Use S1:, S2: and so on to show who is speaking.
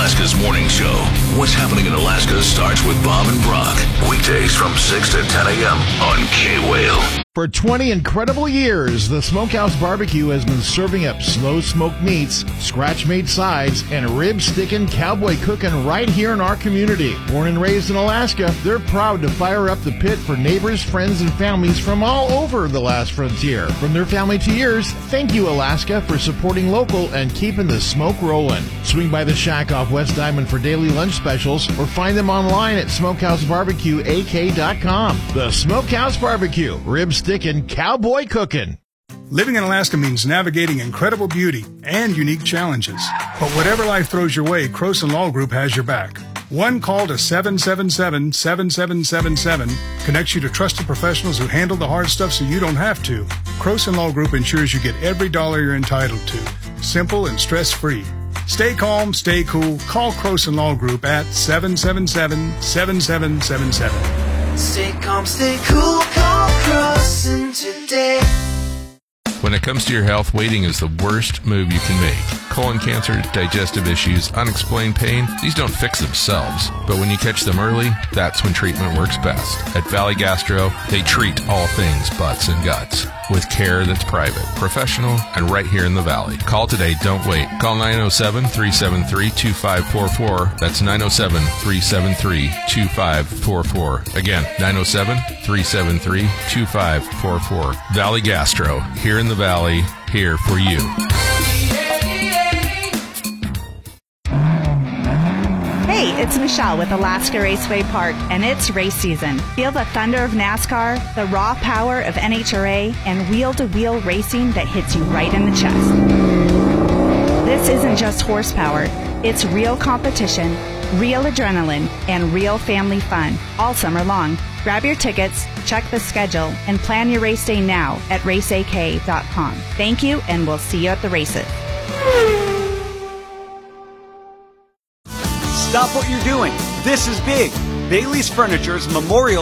S1: Alaska's morning show. What's happening in Alaska starts with Bob and Brock. Weekdays from 6 to 10 a.m. on K-Whale.
S2: For 20 incredible years, the Smokehouse Barbecue has been serving up slow-smoked meats, scratch-made sides, and rib-sticking, cowboy cooking right here in our community. Born and raised in Alaska, they're proud to fire up the pit for neighbors, friends, and families from all over the last frontier. From their family to yours, thank you, Alaska, for supporting local and keeping the smoke rolling. Swing by the shack off West Diamond for daily lunch specials or find them online at smokehousebarbecueak.com. The Smokehouse Barbecue, rib-sticking, cowboy cooking.
S3: Living in Alaska means navigating incredible beauty and unique challenges. But whatever life throws your way, Croson Law Group has your back. One call to 777-7777 connects you to trusted professionals who handle the hard stuff so you don't have to. Croson Law Group ensures you get every dollar you're entitled to. Simple and stress-free. Stay calm, stay cool. Call Croson Law Group at 777-7777.
S4: Stay calm, stay cool, call Croson today.
S5: When it comes to your health, waiting is the worst move you can make. Colon cancer, digestive issues, unexplained pain, these don't fix themselves. But when you catch them early, that's when treatment works best. At Valley Gastro, they treat all things butts and guts with care that's private, professional, and right here in the Valley. Call today, don't wait. Call 907-373-2544. That's 907-373-2544. Again, 907-373-2544. Valley Gastro, here in the Valley, here for you.
S6: Hey, it's Michelle with Alaska Raceway Park, and it's race season. Feel the thunder of NASCAR, the raw power of NHRA, and wheel-to-wheel racing that hits you right in the chest. This isn't just horsepower. It's real competition, real adrenaline, and real family fun all summer long. Grab your tickets, check the schedule, and plan your race day now at raceak.com. Thank you, and we'll see you at the races.
S7: Stop what you're doing. This is big. Bailey's Furniture's Memorial